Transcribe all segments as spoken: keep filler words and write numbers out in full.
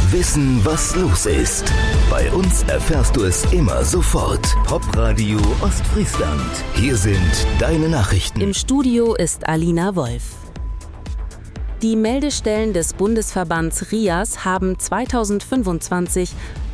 Wissen, was los ist. Bei uns erfährst du es immer sofort. Popradio Ostfriesland. Hier sind deine Nachrichten. Im Studio ist Alina Wolf. Die Meldestellen des Bundesverbands R I A S haben zweitausendfünfundzwanzig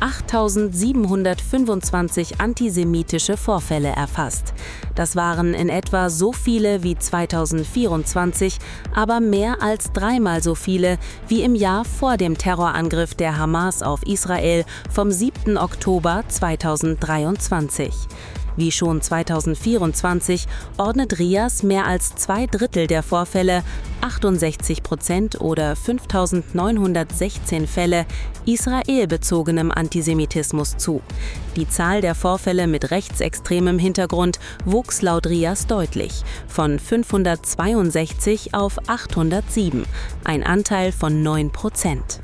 achttausendsiebenhundertfünfundzwanzig antisemitische Vorfälle erfasst. Das waren in etwa so viele wie zweitausendvierundzwanzig, aber mehr als dreimal so viele wie im Jahr vor dem Terrorangriff der Hamas auf Israel vom siebten Oktober zweitausenddreiundzwanzig. Wie schon zweitausendvierundzwanzig ordnet R I A S mehr als zwei Drittel der Vorfälle, achtundsechzig Prozent oder fünftausendneunhundertsechzehn Fälle, israelbezogenem Antisemitismus zu. Die Zahl der Vorfälle mit rechtsextremem Hintergrund wuchs laut R I A S deutlich, von fünfhundertzweiundsechzig auf achthundertsieben, ein Anteil von neun Prozent.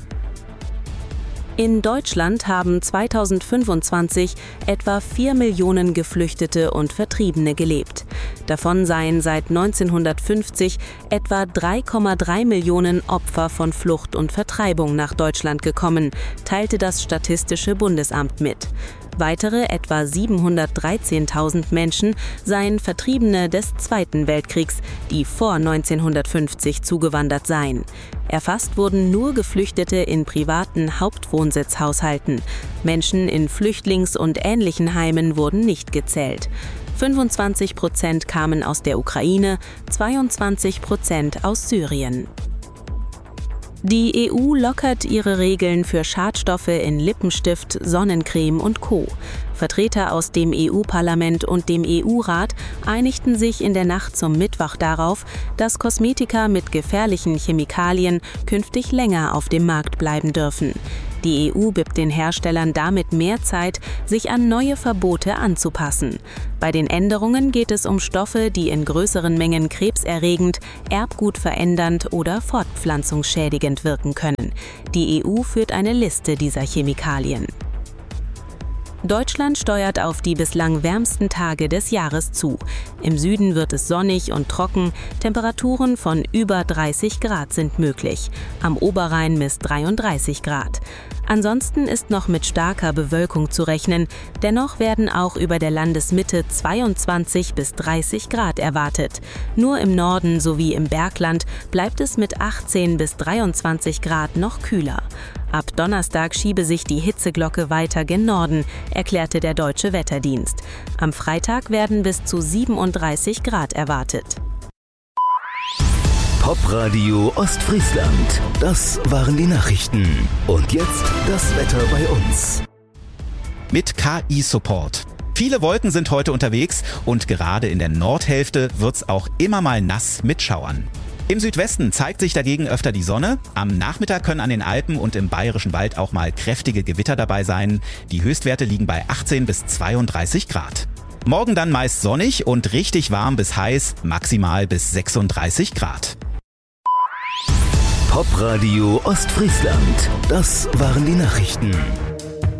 In Deutschland haben zweitausendfünfundzwanzig etwa vier Millionen Geflüchtete und Vertriebene gelebt. Davon seien seit neunzehnhundertfünfzig etwa drei Komma drei Millionen Opfer von Flucht und Vertreibung nach Deutschland gekommen, teilte das Statistische Bundesamt mit. Weitere etwa siebenhundertdreizehntausend Menschen seien Vertriebene des Zweiten Weltkriegs, die vor neunzehnhundertfünfzig zugewandert seien. Erfasst wurden nur Geflüchtete in privaten Hauptwohnsitzhaushalten. Menschen in Flüchtlings- und ähnlichen Heimen wurden nicht gezählt. fünfundzwanzig Prozent kamen aus der Ukraine, zweiundzwanzig Prozent aus Syrien. Die E U lockert ihre Regeln für Schadstoffe in Lippenstift, Sonnencreme und Co. Vertreter aus dem E U-Parlament und dem E U-Rat einigten sich in der Nacht zum Mittwoch darauf, dass Kosmetika mit gefährlichen Chemikalien künftig länger auf dem Markt bleiben dürfen. Die E U gibt den Herstellern damit mehr Zeit, sich an neue Verbote anzupassen. Bei den Änderungen geht es um Stoffe, die in größeren Mengen krebserregend, erbgutverändernd oder fortpflanzungsschädigend wirken können. Die E U führt eine Liste dieser Chemikalien. Deutschland steuert auf die bislang wärmsten Tage des Jahres zu. Im Süden wird es sonnig und trocken, Temperaturen von über dreißig Grad sind möglich. Am Oberrhein misst dreiunddreißig Grad. Ansonsten ist noch mit starker Bewölkung zu rechnen, dennoch werden auch über der Landesmitte zweiundzwanzig bis dreißig Grad erwartet. Nur im Norden sowie im Bergland bleibt es mit achtzehn bis dreiundzwanzig Grad noch kühler. Ab Donnerstag schiebe sich die Hitzeglocke weiter gen Norden, erklärte der Deutsche Wetterdienst. Am Freitag werden bis zu siebenunddreißig Grad erwartet. Popradio Ostfriesland. Das waren die Nachrichten. Und jetzt das Wetter bei uns. Mit K I-Support. Viele Wolken sind heute unterwegs und gerade in der Nordhälfte wird's auch immer mal nass mit Schauern. Im Südwesten zeigt sich dagegen öfter die Sonne. Am Nachmittag können an den Alpen und im Bayerischen Wald auch mal kräftige Gewitter dabei sein. Die Höchstwerte liegen bei achtzehn bis zweiunddreißig Grad. Morgen dann meist sonnig und richtig warm bis heiß, maximal bis sechsunddreißig Grad. Popradio Ostfriesland. Das waren die Nachrichten.